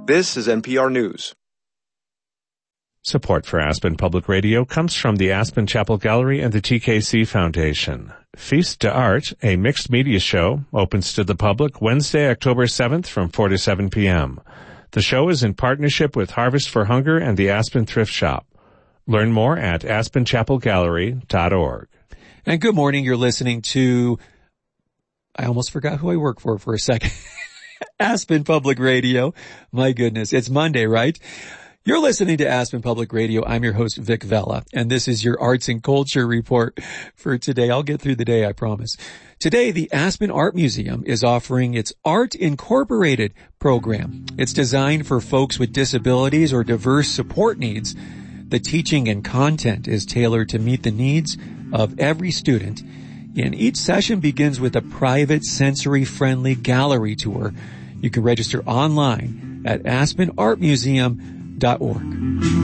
This is NPR News. Support for Aspen Public Radio comes from the Aspen Chapel Gallery and the TKC Foundation. Feast d'Art, a mixed media show, opens to the public Wednesday, October 7th from 4 to 7 p.m. The show is in partnership with Harvest for Hunger and the Aspen Thrift Shop. Learn more at aspenchapelgallery.org. And good morning. You're listening to, I almost forgot who I work for a second. Aspen Public Radio. My goodness. It's Monday, right? You're listening to Aspen Public Radio. I'm your host, Vic Vela, and this is your Arts and Culture Report for today. I'll get through the day, I promise. Today, the Aspen Art Museum is offering its Art Incorporated program. It's designed for folks with disabilities or diverse support needs. The teaching and content is tailored to meet the needs of every student. And each session begins with a private, sensory-friendly gallery tour. You can register online at aspenartmuseum.org.